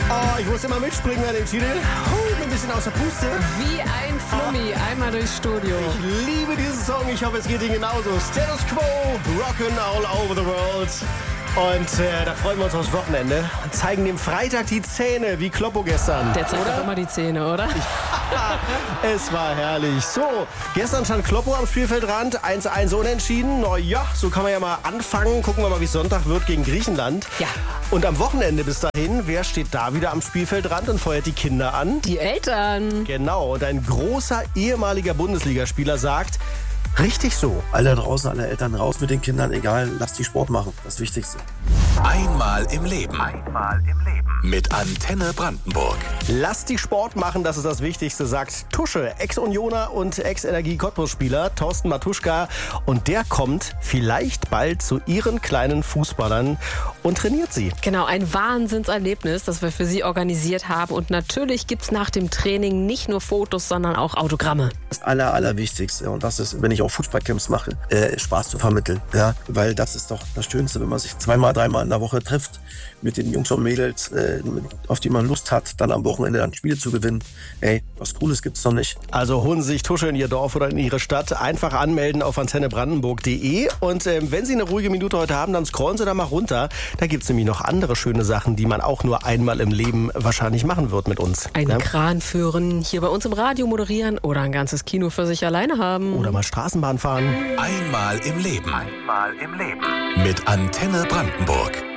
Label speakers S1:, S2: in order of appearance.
S1: Oh, ich muss immer mitspringen bei dem Titel. Bin ein bisschen außer Puste.
S2: Wie ein Flummi, einmal durchs Studio.
S1: Ich liebe diesen Song. Ich hoffe, es geht Ihnen genauso. Status Quo, rockin' all over the world. Und da freuen wir uns aufs Wochenende und zeigen dem Freitag die Zähne, wie Kloppo gestern.
S2: Der zeigt doch immer die Zähne, oder?
S1: Es war herrlich. So, gestern stand Kloppo am Spielfeldrand, 1-1 unentschieden. Na ja, so kann man ja mal anfangen. Gucken wir mal, wie es Sonntag wird gegen Griechenland.
S2: Ja.
S1: Und am Wochenende bis dahin, wer steht da wieder am Spielfeldrand und feuert die Kinder an?
S2: Die Eltern.
S1: Genau, und ein großer ehemaliger Bundesligaspieler sagt, richtig so.
S3: Alle draußen, alle Eltern raus mit den Kindern, egal, lasst die Sport machen, das Wichtigste.
S4: Einmal im Leben. Mit Antenne Brandenburg.
S1: Lasst die Sport machen, das ist das Wichtigste, sagt Tusche, Ex-Unioner und Ex-Energie-Cottbus-Spieler Thorsten Matuschka. Und der kommt vielleicht bald zu ihren kleinen Fußballern und trainiert sie.
S2: Genau, ein Wahnsinnserlebnis, das wir für Sie organisiert haben. Und natürlich gibt's nach dem Training nicht nur Fotos, sondern auch Autogramme.
S3: Das Allerwichtigste, und das ist, wenn ich auch Fußballcamps mache, Spaß zu vermitteln. Ja? Weil das ist doch das Schönste, wenn man sich 2-mal, 3-mal in der Woche trifft mit den Jungs und Mädels, auf die man Lust hat, dann am Wochenende dann Spiele zu gewinnen. Ey, was Cooles gibt's doch nicht.
S1: Also holen Sie sich Tusche in Ihr Dorf oder in Ihre Stadt. Einfach anmelden auf antennebrandenburg.de. Und wenn Sie eine ruhige Minute heute haben, dann scrollen Sie da mal runter. Da gibt's nämlich noch andere schöne Sachen, die man auch nur einmal im Leben wahrscheinlich machen wird mit uns.
S2: Einen Kran führen, hier bei uns im Radio moderieren oder ein ganzes Kino für sich alleine haben.
S1: Oder mal Straßenbahn fahren.
S4: Einmal im Leben. Mit Antenne Brandenburg.